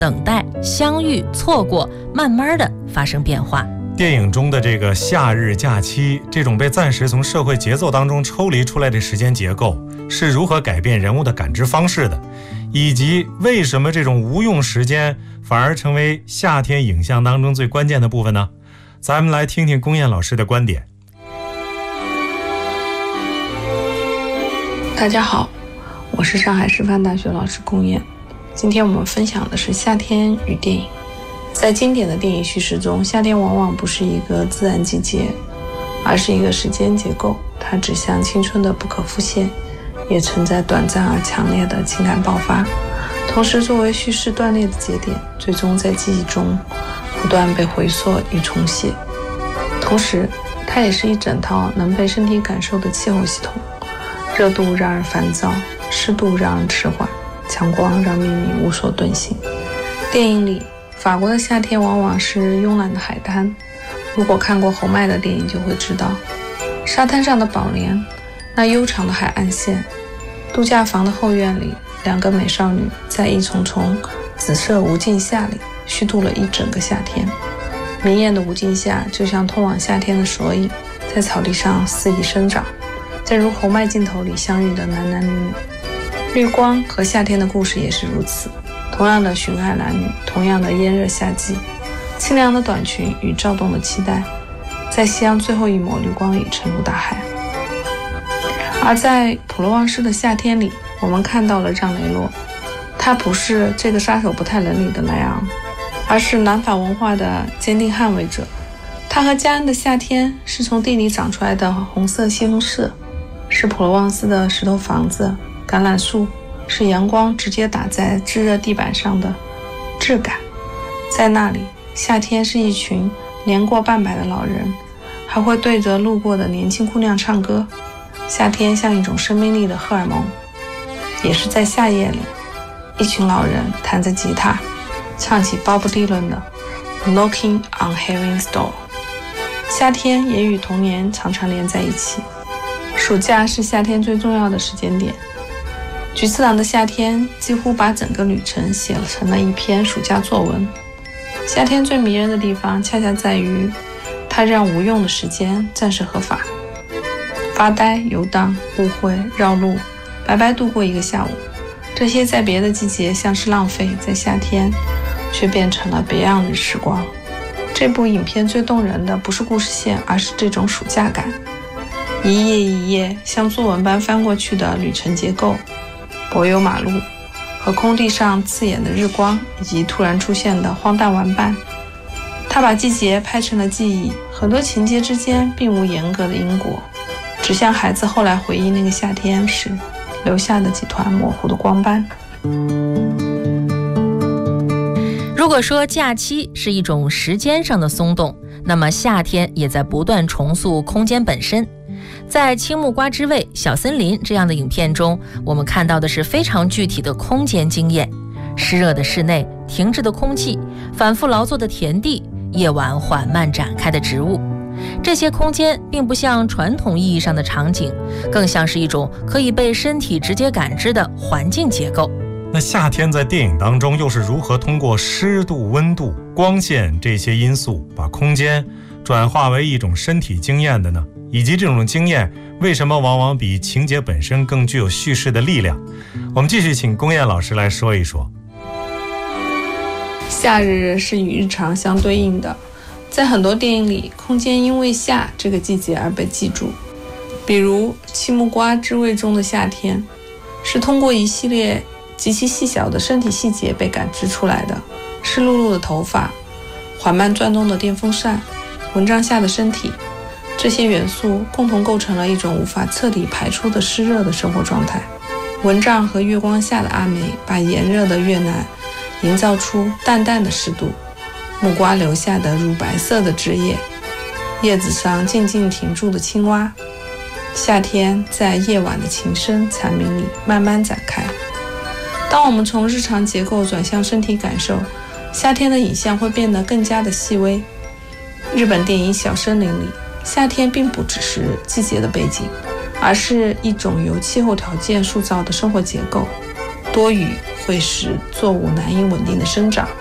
等待、相遇、错过，慢慢的发生变化。 电影中的这个夏日假期，这种被暂时从社会节奏当中抽离出来的时间结构，是如何改变人物的感知方式的，以及为什么这种无用时间反而成为夏天影像当中最关键的部分呢？咱们来听听龚燕老师的观点。 大家好，我是上海师范大学老师龚燕。今天我们分享的是夏天与电影。在经典的电影叙事中，夏天往往不是一个自然季节，而是一个时间结构，它指向青春的不可复现，也存在短暂而强烈的情感爆发，同时作为叙事断裂的节点，最终在记忆中不断被回溯与重写。同时它也是一整套能被身体感受的气候系统，热度让人烦躁，湿度让人迟缓，强光让秘密无所遁形。电影里法国的夏天往往是慵懒的海滩，如果看过侯麦的电影就会知道，沙滩上的宝莲，那悠长的海岸线，度假房的后院里，两个美少女在一丛丛紫色无尽夏里虚度了一整个夏天。明艳的无尽夏就像通往夏天的索引，在草地上肆意生长，正如侯麦镜头里相遇的男男女女。绿光和夏天的故事也是如此，同样的寻爱男女，同样的炎热夏季，清凉的短裙与躁动的期待，在夕阳最后一抹绿光里沉入大海。而在普罗旺斯的夏天里，我们看到了让雷洛，他不是这个杀手不太冷里的莱昂，而是南法文化的坚定捍卫者。他和加恩的夏天是从地里长出来的红色西红柿，是普罗旺斯的石头房子、橄榄树，是阳光直接打在炙热地板上的质感。在那里，夏天是一群年过半百的老人，还会对着路过的年轻姑娘唱歌。夏天像一种生命力的荷尔蒙。也是在夏夜里，一群老人弹着吉他，唱起鲍勃迪伦的 Knocking on Heaven's Door。 夏天也与童年常常连在一起。暑假是夏天最重要的时间点，菊次郎的夏天几乎把整个旅程写成了一篇暑假作文。夏天最迷人的地方恰恰在于它让无用的时间暂时合法，发呆、游荡、误会、绕路，白白度过一个下午，这些在别的季节像是浪费，在夏天却变成了别样的时光。这部影片最动人的不是故事线，而是这种暑假感，一页一页像作文般翻过去的旅程结构，柏油马路和空地上刺眼的日光，以及突然出现的荒诞玩伴。他把季节拍成了记忆，很多情节之间并无严格的因果，只像孩子后来回忆那个夏天时留下的几团模糊的光斑。 如果说假期是一种时间上的松动，那么夏天也在不断重塑空间本身。在青木瓜之味、小森林这样的影片中，我们看到的是非常具体的空间经验，湿热的室内，停滞的空气，反复劳作的田地，夜晚缓慢展开的植物。这些空间并不像传统意义上的场景，更像是一种可以被身体直接感知的环境结构。 那夏天在电影当中又是如何通过湿度、温度、光线这些因素把空间转化为一种身体经验的呢？以及这种经验为什么往往比情节本身更具有叙事的力量？我们继续请龚燕老师来说一说。 夏日是与日常相对应的，在很多电影里，空间因为夏这个季节而被记住。比如青木瓜之味中的夏天，是通过一系列极其细小的身体细节被感知出来的，湿漉漉的头发，缓慢转动的电风扇，蚊帐下的身体，这些元素共同构成了一种无法彻底排出的湿热的生活状态。蚊帐和月光下的阿梅把炎热的越南营造出淡淡的湿度，木瓜留下的乳白色的枝叶，叶子上静静停住的青蛙，夏天在夜晚的琴声蝉鸣里慢慢展开。当我们从日常结构转向身体感受，夏天的影像会变得更加的细微。日本电影《小森林》里，夏天并不只是季节的背景，而是一种由气候条件塑造的生活结构。 多雨会使作物难以稳定的生长，